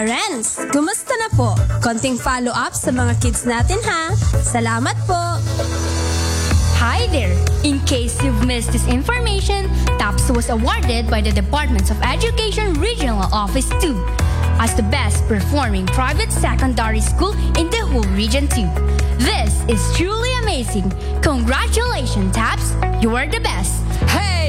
Parents, kumusta na po? Konting follow-up sa mga kids natin ha. Salamat po! Hi there! In case you've missed this information, TAPS was awarded by the Department of Education Regional Office 2 as the best performing private secondary school in the whole Region 2. This is truly amazing. Congratulations, TAPS! You are the best! Hey!